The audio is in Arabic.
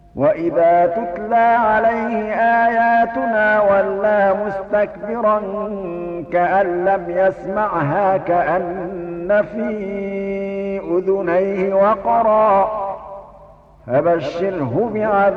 وَإِذَا تُتْلَىٰ عَلَيْهِ آيَاتُنَا وَلَّىٰ مُسْتَكْبِرًا كَأَن لَّمْ يَسْمَعْهَا كَأَنَّ فِي أُذُنَيْهِ وَقْرًا ۖ فَبَشِّرْهُ بِعَذَابٍ